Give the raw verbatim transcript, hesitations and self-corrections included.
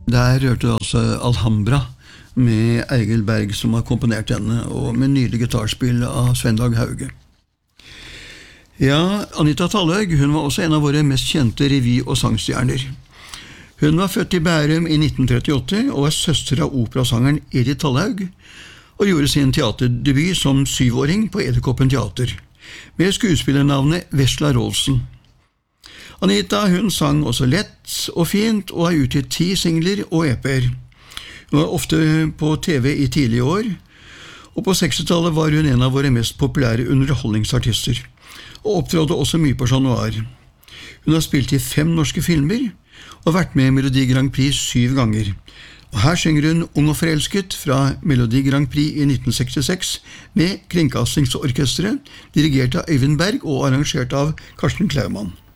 Der hørte du altså Alhambra med Egil Berg som har komponert denne, og med nydelig gitarspill av Svendag Hauge. Ja, Anita Tallhaug, hun var også en av våre mest kjente revy- og sangstjerner. Hun var født i Bærum i nitten trettiåtte og er søster av operasangeren Edith Tallhaug, og gjorde sin teaterdebut som syvåring på Edderkoppen Teater, med skuespillernavnet Vesla Rolsen. Anita, hun sang også lett og fint, og har utgitt ti singler og E P-er. Hun var ofte på T V i tidlige år, og på sekstitallet var hun en av våre mest populære underholdningsartister, og opptrådte også mye på Chat Noir. Hun har spilt i fem norske filmer, og vært med i Melodi Grand Prix syv ganger. Og her synger hun Ung og forelsket fra Melodi Grand Prix i nitten sekstiseks med Kringkastingsorkestret, dirigert av Øyvind Berg og arrangert av Karsten Klaumann.